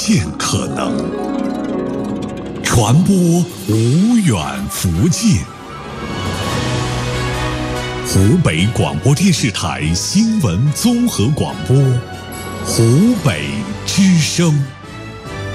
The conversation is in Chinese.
限可能，传播无远弗届。湖北广播电视台新闻综合广播，湖北之声。